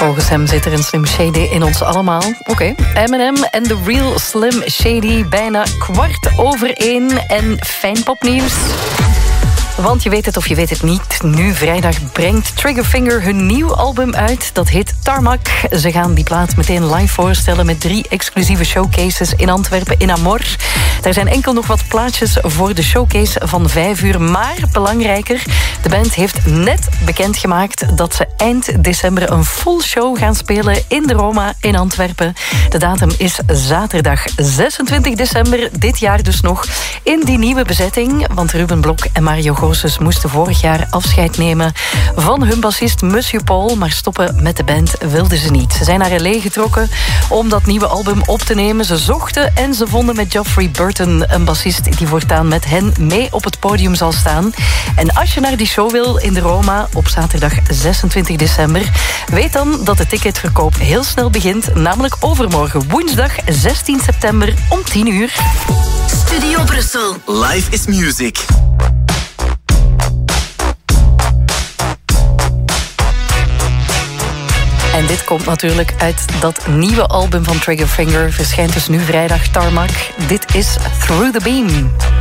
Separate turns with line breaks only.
Volgens hem zit er een Slim Shady in ons allemaal. Oké. Eminem en The Real Slim Shady, bijna 1:15 en fijn popnieuws. Want je weet het of je weet het niet. Nu vrijdag brengt Triggerfinger hun nieuw album uit. Dat heet Tarmac. Ze gaan die plaat meteen live voorstellen met 3 exclusieve showcases in Antwerpen in Amor. Er zijn enkel nog wat plaatjes voor de showcase van 5 uur. Maar belangrijker, de band heeft net bekendgemaakt dat ze eind december een full show gaan spelen in de Roma in Antwerpen. De datum is zaterdag 26 december, dit jaar dus nog, in die nieuwe bezetting. Want Ruben Blok en Mario Goossens moesten vorig jaar afscheid nemen van hun bassist Monsieur Paul, maar stoppen met de band wilden ze niet. Ze zijn naar L.A. getrokken om dat nieuwe album op te nemen. Ze zochten en ze vonden met Geoffrey Burton een bassist die voortaan met hen mee op het podium zal staan. En als je naar die show wil in de Roma op zaterdag 26 december, weet dan dat de ticketverkoop heel snel begint, namelijk overmorgen woensdag 16 september om 10 uur.
Studio Brussel.
Life is music.
En dit komt natuurlijk uit dat nieuwe album van Triggerfinger. Verschijnt dus nu vrijdag, Tarmac. Dit is Through the Beam.